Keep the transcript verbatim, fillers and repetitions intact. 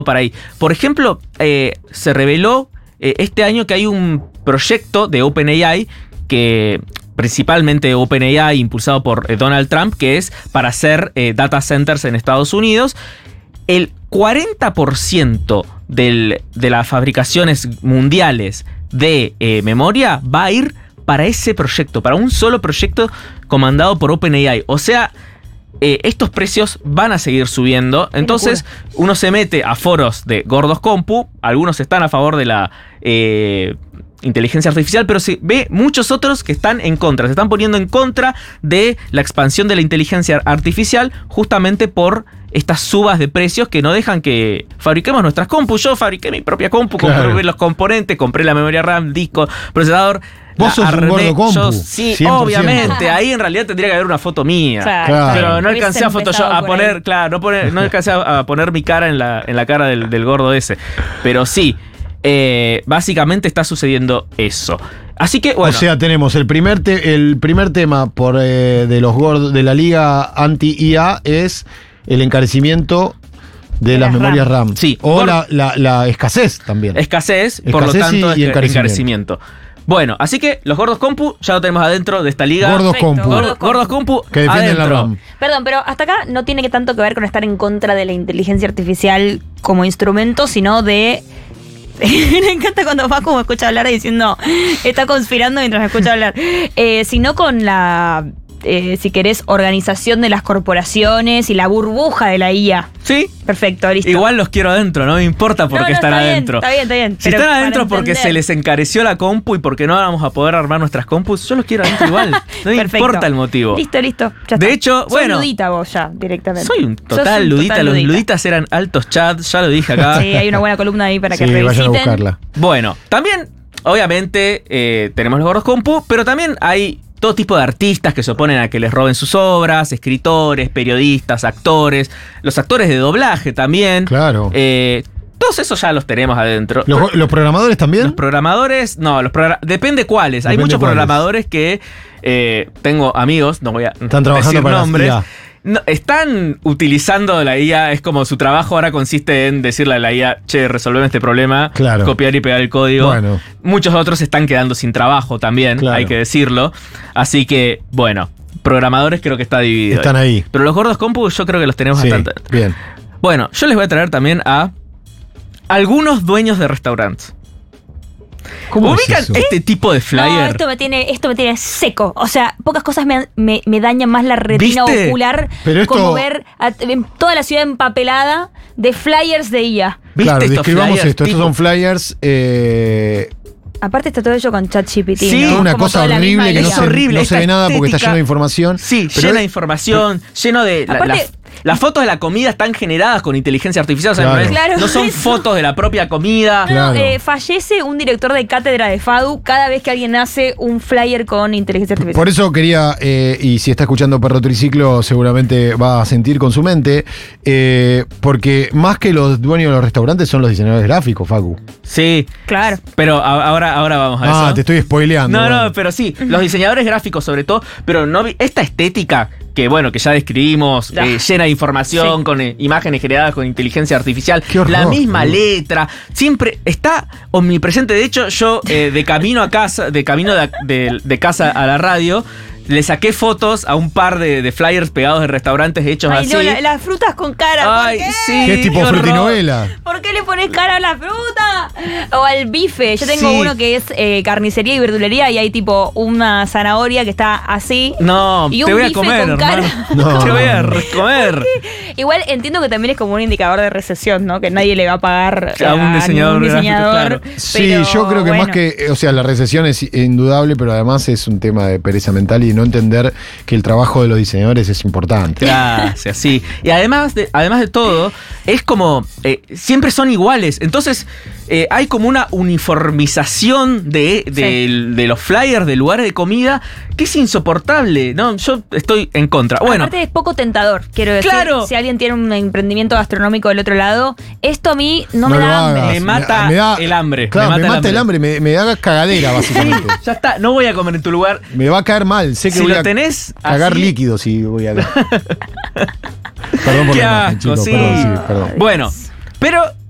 para ahí. Por ejemplo, eh, se reveló eh, este año que hay un proyecto de OpenAI que... principalmente OpenAI, impulsado por eh, Donald Trump, que es para hacer eh, data centers en Estados Unidos. El cuarenta por ciento del, de las fabricaciones mundiales de eh, memoria va a ir para ese proyecto, para un solo proyecto comandado por OpenAI. O sea, eh, estos precios van a seguir subiendo. Entonces, uno se mete a foros de gordos compu, algunos están a favor de la... Eh, inteligencia artificial, pero se ve muchos otros que están en contra, se están poniendo en contra de la expansión de la inteligencia artificial justamente por estas subas de precios que no dejan que fabriquemos nuestras compus. Yo fabriqué mi propia compu, claro. compré los componentes, compré la memoria RAM, disco, procesador. Vos sos un gordo compu. Yo, sí, cien por ciento. Obviamente. Ahí en realidad tendría que haber una foto mía. Claro. Pero no alcancé a Photoshop a poner, ahí. claro, no, poner, no alcancé a poner mi cara en la, en la cara del, del gordo ese. Pero sí. Eh, básicamente está sucediendo eso. Así que bueno. O sea, tenemos el primer te, el primer tema por eh, de los gordos de la liga anti-I A es el encarecimiento de, de las, las memorias RAM. RAM. Sí. O la, la, la escasez también. Escasez, escasez por lo tanto, y, y encarecimiento. encarecimiento. Bueno, así que los gordos compu ya lo tenemos adentro de esta liga. Gordos compu. Gordos, gordos compu que defienden adentro. la RAM. Perdón, pero hasta acá no tiene que tanto que ver con estar en contra de la inteligencia artificial como instrumento, sino de... Me encanta cuando Facu me escucha hablar diciendo está conspirando mientras me escucha hablar. Eh, sino con la, eh, si querés, organización de las corporaciones y la burbuja de la I A. Sí. Perfecto, listo. Igual los quiero adentro, no me importa por no, qué no, están está adentro. Bien, está bien, está bien. Si están adentro porque se les encareció la compu y porque no vamos a poder armar nuestras compus, yo los quiero adentro igual. No me importa el motivo. Listo, listo. Ya de está. hecho, Sos bueno. ludita vos ya, directamente. Soy un total un ludita. total Los ludita. luditas eran altos chats, ya lo dije acá. Sí, hay una buena columna ahí para que sí, revisiten. vayan a buscarla. Bueno, también, obviamente, eh, tenemos los gordos compu, pero también hay todo tipo de artistas que se oponen a que les roben sus obras, escritores, periodistas, actores, los actores de doblaje también. Claro. Eh, todos esos ya los tenemos adentro. ¿Los, los programadores también? Los programadores, no, los progra- depende cuáles. Depende Hay muchos cuáles. programadores que eh, tengo amigos, no voy a Están trabajando decir para nombres. I A. No, están utilizando la I A, es como su trabajo ahora consiste en decirle a la I A, che, resolveme este problema, claro. copiar y pegar el código. Bueno. Muchos otros se están quedando sin trabajo también, claro. hay que decirlo. Así que, bueno, programadores creo que está dividido. Están ahí. ahí. Pero los gordos compu yo creo que los tenemos sí, bastante. Bien. Bueno, yo les voy a traer también a algunos dueños de restaurantes. ¿Cómo ¿Ubican es eso? este tipo de flyer? No, esto me tiene, esto me tiene seco. O sea, pocas cosas me, me, me dañan más la retina ¿Viste? ocular Pero esto... como ver a, toda la ciudad empapelada de flyers de I A. ¿Viste Claro, estos describamos flyers, esto. tipo? Estos son flyers... Eh, Aparte está todo ello con ChatGPT. Sí, ¿no? una Como cosa toda la misma horrible que no I A. se, horrible, no se ve esta nada porque está estética. lleno de información. Sí, pero llena de es- información, lleno de... la- Aparte- las, las fotos de la comida están generadas con inteligencia artificial, o sea, Claro. no, es- Claro, no son eso. fotos de la propia comida. No, no, Claro. eh, fallece un director de cátedra de FADU cada vez que alguien hace un flyer con inteligencia artificial. Por eso quería, eh, y si está escuchando Perro Triciclo seguramente va a sentir con su mente, eh, porque más que los dueños de los restaurantes son los diseñadores gráficos, Facu. Sí, Claro. pero a- ahora, ahora vamos a eso. Ah, te estoy spoileando. No, bueno. no, pero sí, los diseñadores gráficos sobre todo, pero no vi- esta estética que bueno, que ya describimos, Ah. eh, llena de información, Sí. con eh, imágenes generadas con inteligencia artificial, Qué horror, la misma boludo. letra, siempre está omnipresente. De hecho, yo eh, de camino a casa, de camino de, de- de casa a la radio, le saqué fotos a un par de, de flyers pegados de restaurantes hechos Ay, así. no, la- las frutas con cara. Ay, ¿por qué? sí. ¿Qué es tipo qué horror. frutinovela? ¿Por qué le pones cara a la fruta? O al bife. Yo tengo Sí. uno que es eh, carnicería y verdulería y hay tipo una zanahoria que está así. No, Y te un voy a bife comer, con hermano. cara. No. Te voy a comer. Igual entiendo que también es como un indicador de recesión, ¿no? Que nadie le va a pagar A un diseñador ningún gráfico, diseñador. claro. Sí, pero, yo creo que bueno. más que, o sea, la recesión es indudable, pero además es un tema de pereza mental y no entender que el trabajo de los diseñadores es importante. Gracias, sí. Y además de, además de todo, es como, eh, siempre son iguales. Entonces, eh, hay como una uniformización de, de, Sí. de los flyers de lugares de comida que es insoportable, ¿no? Yo estoy en contra. Bueno, Aparte es poco tentador, quiero decir. Claro. Si alguien tiene un emprendimiento gastronómico del otro lado, esto a mí no, No me lo da hagas. hambre. me mata Me da- el hambre. Claro, me mata, el hambre, me, me da cagadera, básicamente. ya está, no voy a comer en tu lugar. Me va a caer mal, sé que Si voy lo a tenés cagar así- líquido si voy a... Perdón por Qué la imagen, asco, chicos, sí. perdón, sí, perdón. Bueno, pero